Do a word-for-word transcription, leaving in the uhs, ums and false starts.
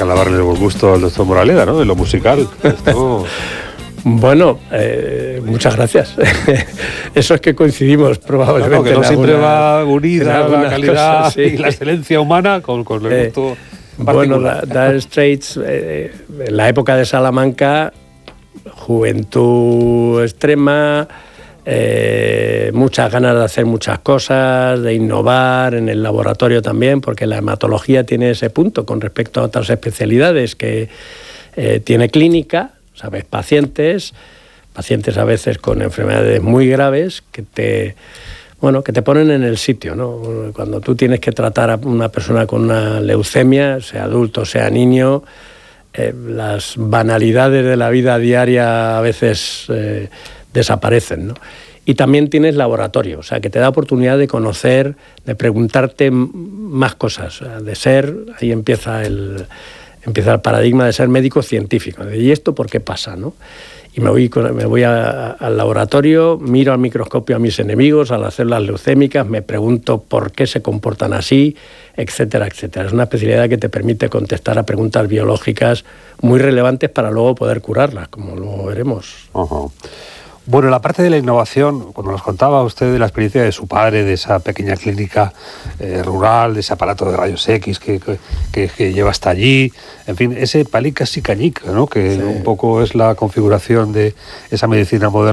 alabarle el buen gusto al doctor Moraleda, ¿no? De lo musical. Esto... Bueno, eh, muchas gracias. Eso es que coincidimos probablemente. No, no, que no siempre alguna, va unida la calidad cosas, sí. y la excelencia humana con, con el gusto eh, particular. Bueno, Dire Straits, eh, en la época de Salamanca, juventud extrema, eh, muchas ganas de hacer muchas cosas, de innovar en el laboratorio también, porque la hematología tiene ese punto con respecto a otras especialidades que eh, tiene clínica. ¿Sabes? Pacientes, pacientes a veces con enfermedades muy graves que te, bueno, que te ponen en el sitio, ¿no? Cuando tú tienes que tratar a una persona con una leucemia, sea adulto, sea niño, eh, las banalidades de la vida diaria a veces eh, desaparecen, ¿no? Y también tienes laboratorio, o sea, que te da oportunidad de conocer, de preguntarte más cosas, de ser, ahí empieza el... empieza el paradigma de ser médico científico. ¿Y esto por qué pasa, no? Y me voy, me voy a, al laboratorio, miro al microscopio a mis enemigos, a las células leucémicas, me pregunto por qué se comportan así, etcétera, etcétera. Es una especialidad que te permite contestar a preguntas biológicas muy relevantes para luego poder curarlas, como luego veremos. Uh-huh. Bueno, la parte de la innovación, cuando nos contaba usted de la experiencia de su padre, de esa pequeña clínica eh, rural, de ese aparato de rayos X que, que, que lleva hasta allí, en fin, ese palica y cañica, ¿no? Que sí. Un poco es la configuración de esa medicina moderna.